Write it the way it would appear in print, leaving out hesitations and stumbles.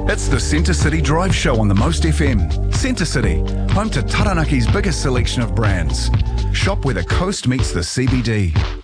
It's the Centre City Drive Show on the Most FM. Centre City, home to Taranaki's biggest selection of brands. Shop where the coast meets the CBD.